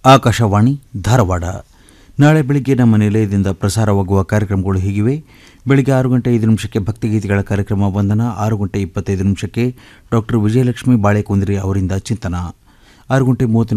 ಆಕಾಶವಾಣಿ ಧಾರವಾಡ. ನಾಳೆ ಬೆಳಿಗ್ಗೆ ನಮ್ಮ ನಿಲಯದಿಂದ ಪ್ರಸಾರವಾಗುವ ಕಾರ್ಯಕ್ರಮಗಳು ಹೀಗಿವೆ. ಬೆಳಿಗ್ಗೆ 6:05 ಭಕ್ತಿಗೀತೆಗಳ ಕಾರ್ಯಕ್ರಮ ವಂದನ, 6:25 ಡಾಕ್ಟರ್ ವಿಜಯಲಕ್ಷ್ಮಿ ಬಾಳೆಕುಂದ್ರಿ ಅವರಿಂದ ಚಿಂತನ, 6:30